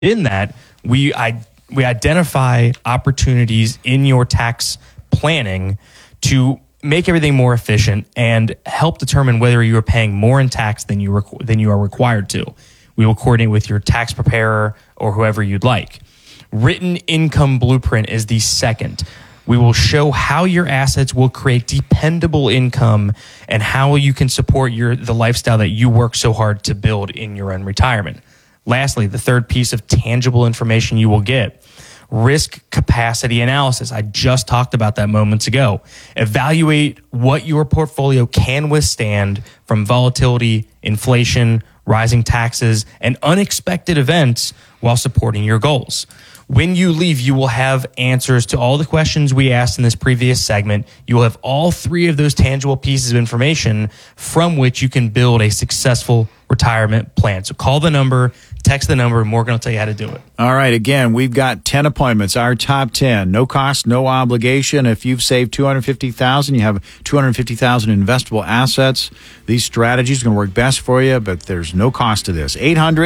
In that, we identify opportunities in your tax planning to make everything more efficient and help determine whether you are paying more in tax than you are required to. We will coordinate with your tax preparer or whoever you'd like. Written income blueprint is the second. We will show how your assets will create dependable income and how you can support the lifestyle that you work so hard to build in your own retirement. Lastly, the third piece of tangible information you will get: risk capacity analysis. I just talked about that moments ago. Evaluate what your portfolio can withstand from volatility, inflation, rising taxes, and unexpected events while supporting your goals. When you leave, you will have answers to all the questions we asked in this previous segment. You will have all three of those tangible pieces of information from which you can build a successful retirement plan. So call the number, text the number, and Morgan will tell you how to do it. All right. Again, we've got 10 appointments, our top 10. No cost, no obligation. If you've saved $250,000, you have $250,000 investable assets. These strategies are going to work best for you, but there's no cost to this.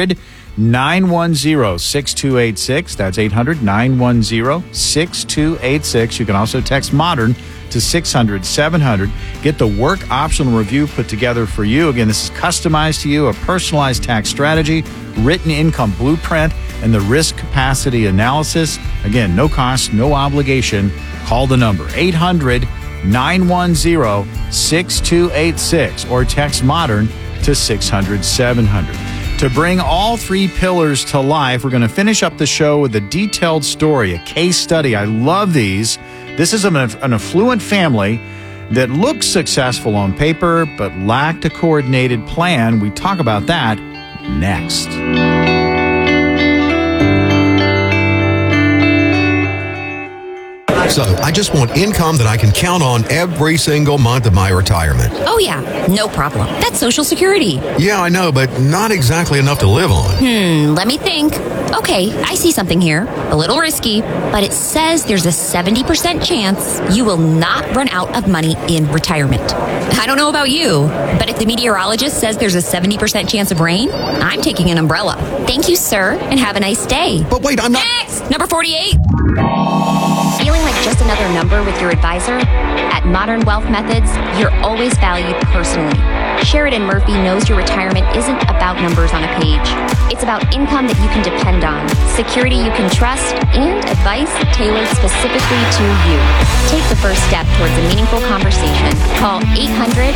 800-910-6286. That's 800-910-6286. You can also text MODERN to 600-700. Get the work optional review put together for you. Again, this is customized to you, a personalized tax strategy, written income blueprint, and the risk capacity analysis. Again, no cost, no obligation. Call the number 800-910-6286 or text MODERN to 600-700. To bring all three pillars to life, we're going to finish up the show with a detailed story, a case study. I love these. This is an affluent family that looks successful on paper but lacked a coordinated plan. We talk about that next. So I just want income that I can count on every single month of my retirement. Oh, yeah. No problem. That's Social Security. Yeah, I know, but not exactly enough to live on. Let me think. Okay, I see something here. A little risky, but it says there's a 70% chance you will not run out of money in retirement. I don't know about you, but if the meteorologist says there's a 70% chance of rain, I'm taking an umbrella. Thank you, sir, and have a nice day. But wait, I'm not... Next! Number 48. Feeling like just another number with your advisor? At Modern Wealth Methods, you're always valued personally. Sheridan Murphy knows your retirement isn't about numbers on a page. It's about income that you can depend on, security you can trust, and advice tailored specifically to you. Take the first step towards a meaningful conversation. Call 800